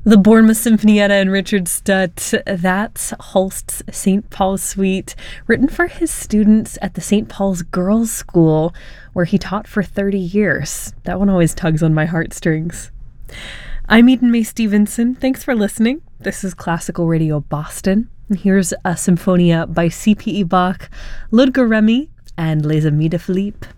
The Bournemouth Sinfonietta and Richard Stutt. That's Holst's St. Paul's Suite, written for his students at the St. Paul's Girls' School, where he taught for 30 years. That one always tugs on my heartstrings. I'm Eden Mae Stevenson. Thanks for listening. This is Classical Radio Boston. And here's a Symphonia by C.P.E. Bach, Ludger Remy, and Les Amis de Philippe.